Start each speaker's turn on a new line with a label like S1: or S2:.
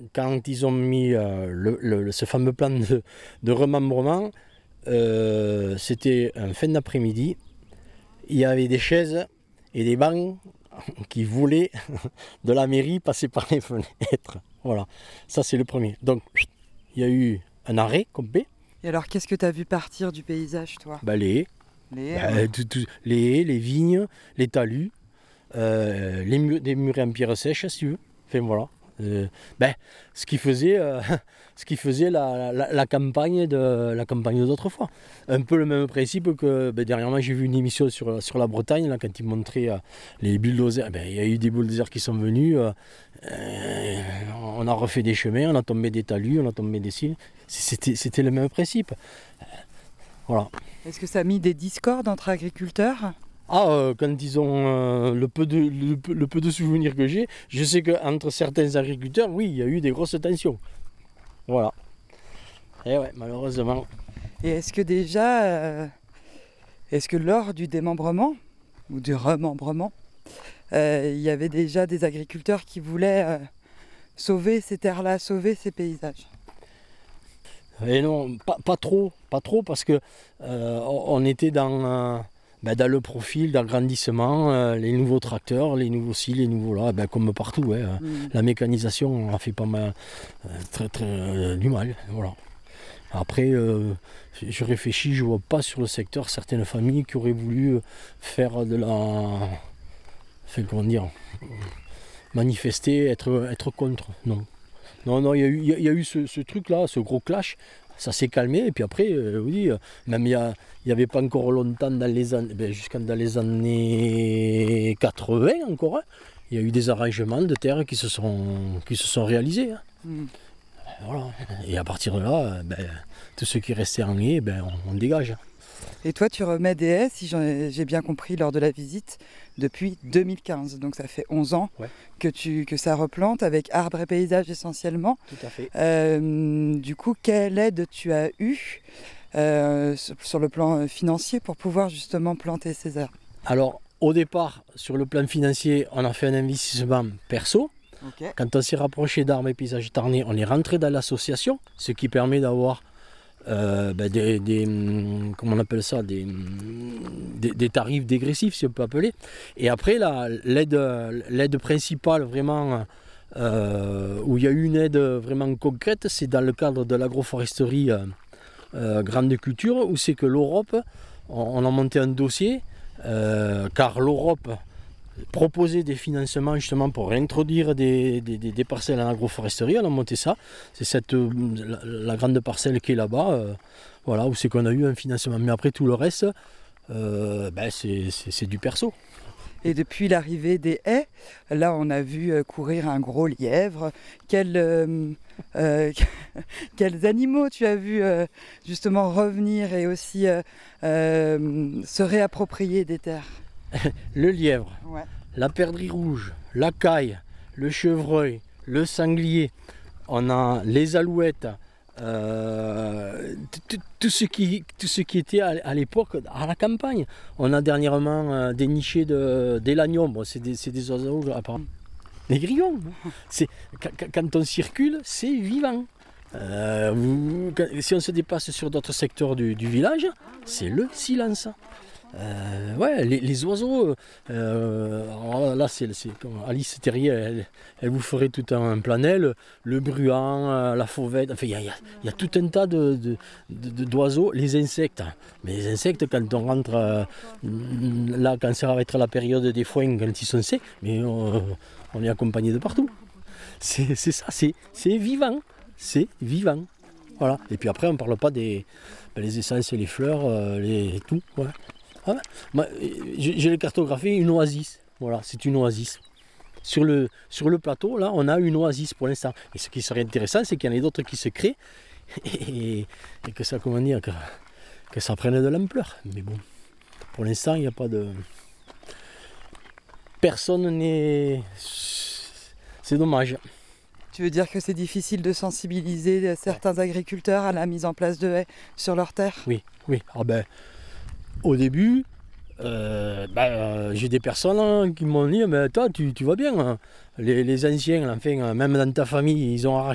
S1: quand ils ont mis ce fameux plan de remembrement, c'était un fin d'après-midi. Il y avait des chaises et des bancs qui voulaient de la mairie passer par les fenêtres. Voilà, ça c'est le premier. Donc, il y a eu un arrêt complet.
S2: Et alors, qu'est-ce que tu as vu partir du paysage, toi?
S1: Les haies.
S2: Les haies,
S1: Les haies, les vignes, les talus, des murets en pierre sèche, si tu veux. Enfin voilà. Ce qui faisait, la campagne d'autrefois. Un peu le même principe que dernièrement j'ai vu une émission sur la Bretagne, là, quand ils montraient les bulldozers. Il y a eu des bulldozers qui sont venus, on a refait des chemins, on a tombé des talus, on a tombé des cils. C'était le même principe. Voilà.
S2: Est-ce que ça a mis des discordes entre agriculteurs?
S1: Quand ils ont le peu de souvenirs que j'ai, je sais qu'entre certains agriculteurs, oui, il y a eu des grosses tensions. Voilà. Et ouais, malheureusement.
S2: Et est-ce que lors du démembrement, ou du remembrement, il y avait déjà des agriculteurs qui voulaient sauver ces terres-là, sauver ces paysages?
S1: Et non, pas trop, parce que on était dans le profil d'agrandissement, les nouveaux tracteurs, les nouveaux ci, les nouveaux là, comme partout. La mécanisation a fait pas mal, très du mal. Voilà. Après, je réfléchis, je ne vois pas sur le secteur certaines familles qui auraient voulu faire de la. Manifester, être contre. Non. Non, il y a eu ce truc-là, ce gros clash. Ça s'est calmé, et puis après, oui, même il n'y avait pas encore longtemps, jusqu'à dans les années 80 encore, il y a eu des arrangements de terre qui se sont réalisés. Voilà. Et à partir de là, tout ce qui restait en haie, on dégage.
S2: Et toi, tu remets des haies, si j'ai bien compris lors de la visite, depuis 2015. Donc ça fait 11 ans que ça replante, avec arbres et paysages essentiellement.
S1: Tout à fait.
S2: Du coup, quelle aide tu as eue sur le plan financier pour pouvoir justement planter ces arbres?
S1: Alors, au départ, sur le plan financier, on a fait un investissement perso.
S2: Okay.
S1: Quand on s'est rapproché d'Arbres et Paysages Tarnais, on est rentré dans l'association, ce qui permet d'avoir comment on appelle ça, des tarifs dégressifs, si on peut appeler. Et après, l'aide principale, vraiment, où il y a eu une aide vraiment concrète, c'est dans le cadre de l'agroforesterie grande culture, où c'est que l'Europe, on a monté un dossier, car l'Europe proposait des financements justement pour réintroduire des parcelles en agroforesterie. On a monté ça, c'est la grande parcelle qui est là-bas, où c'est qu'on a eu un financement. Mais après tout le reste, c'est du perso.
S2: Et depuis l'arrivée des haies, là on a vu courir un gros lièvre. Quels animaux tu as vu justement revenir et aussi se réapproprier des terres?
S1: Le lièvre, la perdrix rouge, la caille, le chevreuil, le sanglier, on a les alouettes, tout ce qui était à l'époque à la campagne. On a dernièrement déniché des lagnon, c'est des oiseaux apparemment. Les grillons, quand on circule, c'est vivant. Si on se dépasse sur d'autres secteurs du village, c'est le silence. Les oiseaux, là c'est comme Alice Terrier, elle vous ferait tout un planel, le bruant, la fauvette, enfin il y a tout un tas d'oiseaux, les insectes. Mais les insectes, quand on rentre là, quand ça va être la période des foins, quand ils sont secs, mais on est accompagné de partout. C'est ça, c'est vivant, Voilà. Et puis après on ne parle pas des les essences, les fleurs, tout. Voilà. J'ai cartographié une oasis. Voilà, c'est une oasis. Sur le plateau, là, on a une oasis pour l'instant. Et ce qui serait intéressant, c'est qu'il y en ait d'autres qui se créent et que ça, que ça prenne de l'ampleur. Mais bon, pour l'instant, il n'y a pas de. Personne n'est. C'est dommage.
S2: Tu veux dire que c'est difficile de sensibiliser certains agriculteurs à la mise en place de haies sur leurs terres?
S1: Oui. Au début, j'ai des personnes qui m'ont dit mais toi tu vas bien, hein. Les anciens, enfin, même dans ta famille, ils ont arraché